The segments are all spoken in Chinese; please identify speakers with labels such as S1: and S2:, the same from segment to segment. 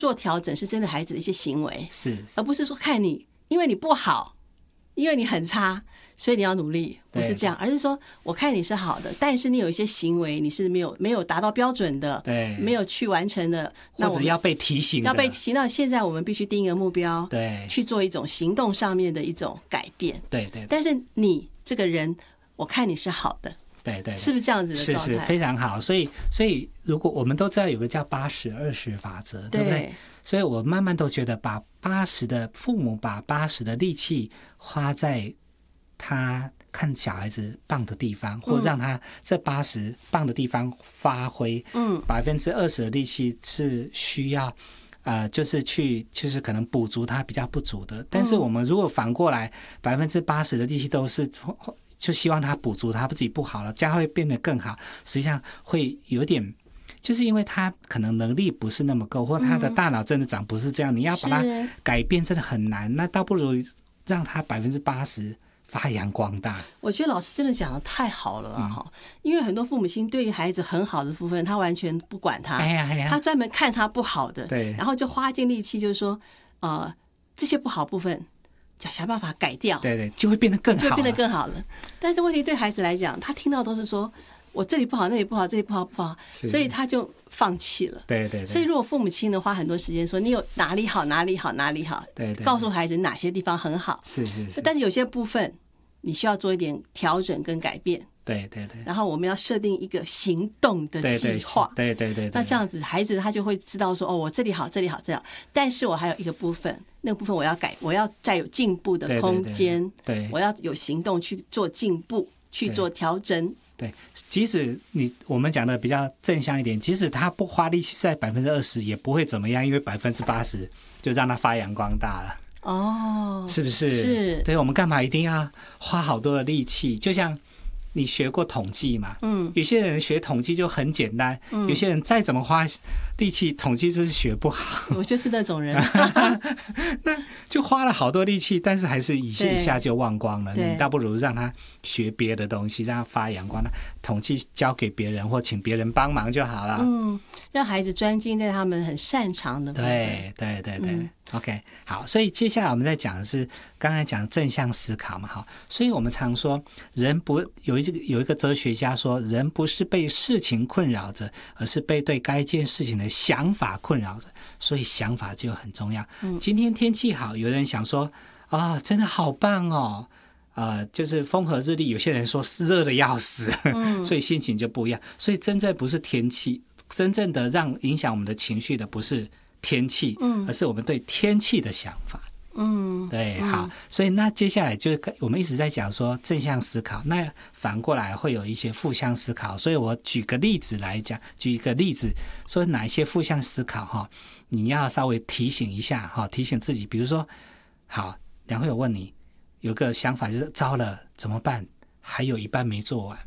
S1: 做调整是针对孩子的一些行为，
S2: 是，
S1: 而不是说看你，因为你不好，因为你很差，所以你要努力，不是这样，而是说我看你是好的，但是你有一些行为你是没有达到标准的，
S2: 对，
S1: 没有去完成的，
S2: 或者要被提醒的，
S1: 要被提醒到。现在我们必须定一个目标，
S2: 对，
S1: 去做一种行动上面的一种改变，
S2: 对对。
S1: 但是你这个人，我看你是好的，
S2: 对对，
S1: 是不是这样子的状态？
S2: 是非常好。所以如果我们都知道有个叫80-20法则，对不对？所以我慢慢都觉得父母把80的力气花在他看小孩子棒的地方，或让他这80棒的地方发挥，20%的力气是需要就是可能补足他比较不足的。但是我们如果反过来，80%的力气都是就希望他补足他自己不好了，将会变得更好，实际上会有点。就是因为他可能能力不是那么够，或他的大脑真的长不是这样，你要把它改变真的很难，那倒不如让他80%发扬光大。我
S1: 觉得老师真的讲的太好了因为很多父母亲对于孩子很好的部分，他完全不管他，他专门看他不好的，
S2: 对，
S1: 然后就花尽力气，就是说这些不好部分想办法改掉，
S2: 对，就会变得更好了。
S1: 但是问题对孩子来讲，他听到都是说我这里不好，那里不好，这里不好，所以他就放弃了。
S2: 对。
S1: 所以如果父母亲的花很多时间说你有哪里好，哪里好，哪里好，
S2: 对，
S1: 告诉孩子哪些地方很好，
S2: 是。
S1: 但是有些部分你需要做一点调整跟改变。
S2: 对。
S1: 然后我们要设定一个行动的计划。
S2: 对。
S1: 那这样子孩子他就会知道说我这里好，这里好，这样。但是我还有一个部分，那个部分我要改，我要再有进步的空间。
S2: 对，
S1: 我要有行动去做进步，去做调整。
S2: 对，即使我们讲的比较正向一点，即使他不花力气在20%也不会怎么样，因为80%就让他发扬光大了。是不是？
S1: 是。
S2: 对，我们干嘛一定要花好多的力气？就像你学过统计嘛，有些人学统计就很简单，有些人再怎么花力气，统计就是学不好。
S1: 我就是那种人。
S2: 那就花了好多力气，但是还是一下就忘光了。你倒不如让他学别的东西，让他发扬光大。统计交给别人或请别人帮忙就好了。
S1: 让孩子专精在他们很擅长的部分。
S2: 对。OK， 好，所以接下来我们在讲的是刚才讲正向思考嘛，好，所以我们常说有一个哲学家说，人不是被事情困扰着，而是被对该件事情的想法困扰着，所以想法就很重要。今天天气好，有人想说真的好棒哦。就是风和日丽，有些人说是热的要死，所以心情就不一样。所以真正不是天气，真正的影响我们的情绪的不是天气，而是我们对天气的想法。对，好，所以那接下来就是我们一直在讲说正向思考，那反过来会有一些负向思考。所以我举个例子来讲，举一个例子说哪一些负向思考你要稍微提醒一下提醒自己。比如说，好，梁慧，我问你，有个想法就是糟了怎么办？还有一半没做完。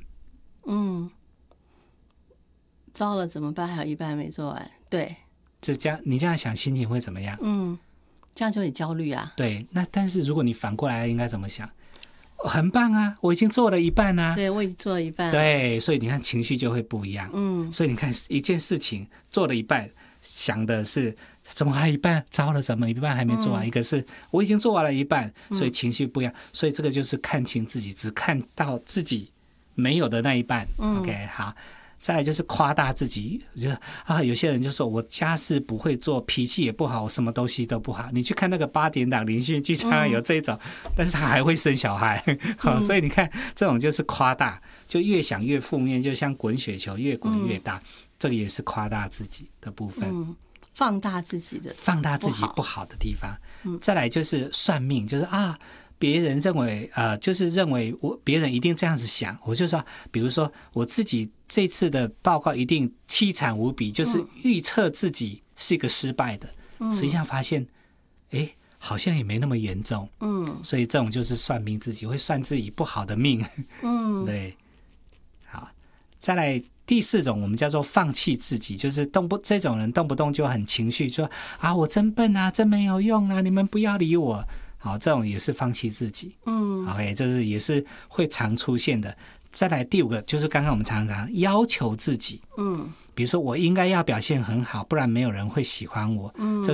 S1: 糟了怎么办？还有一半没做完。对，
S2: 你这样想，心情会怎么样？
S1: 这样就很焦虑啊。
S2: 对，那但是如果你反过来应该怎么想？很棒啊，我已经做了一半啊。
S1: 对，我已经做了一半。
S2: 对，所以你看情绪就会不一样。所以你看一件事情做了一半，想的是怎么还一半？糟了，怎么一半还没做完？一个是我已经做完了一半，所以情绪不一样。所以这个就是看清自己，只看到自己没有的那一半。OK， 好。再来就是夸大自己，有些人就说我家事不会做，脾气也不好，我什么东西都不好。你去看那个8点档连续剧，常常有这种，但是他还会生小孩。所以你看这种就是夸大，就越想越负面，就像滚雪球越滚越大。这个也是夸大自己的部分。
S1: 放大自己
S2: 不好的地方。再来就是算命，就是别人认为就是认为别人一定这样子想，我就说，比如说我自己这次的报告一定凄惨无比，就是预测自己是一个失败的，实际上发现好像也没那么严重。所以这种就是算命自己，会算自己不好的命。对，好，再来第4种我们叫做放弃自己，就是这种人动不动就很情绪，说我真笨啊，真没有用啊，你们不要理我。好，这种也是放弃自己。OK， 这是也是会常出现的。再来第5个就是刚刚我们常要求自己。 比如说我应该要表现很好，不然没有人会喜欢我。